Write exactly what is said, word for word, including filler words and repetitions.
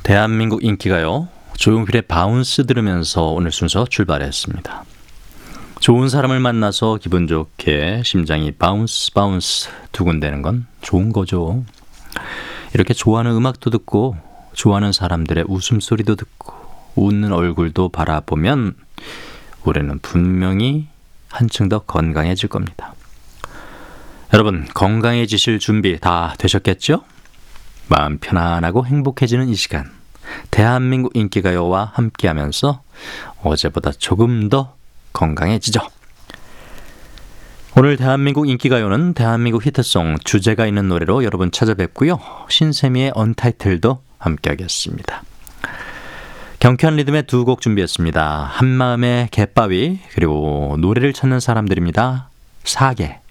대한민국 인기가요. 조용필의 바운스 들으면서 오늘 순서 출발했습니다. 좋은 사람을 만나서 기분 좋게 심장이 바운스 바운스 두근대는 건 좋은 거죠. 이렇게 좋아하는 음악도 듣고 좋아하는 사람들의 웃음소리도 듣고 웃는 얼굴도 바라보면 올해는 분명히 한층 더 건강해질 겁니다. 여러분, 건강해지실 준비 다 되셨겠죠? 마음 편안하고 행복해지는 이 시간, 대한민국 인기가요와 함께하면서 어제보다 조금 더 건강해지죠. 오늘 대한민국 인기가요는 대한민국 히트송 주제가 있는 노래로 여러분 찾아뵙고요. 신세미의 언타이틀도 함께하겠습니다. 경쾌한 리듬의 두 곡 준비했습니다. 한마음의 갯바위, 그리고 노래를 찾는 사람들입니다. 사계.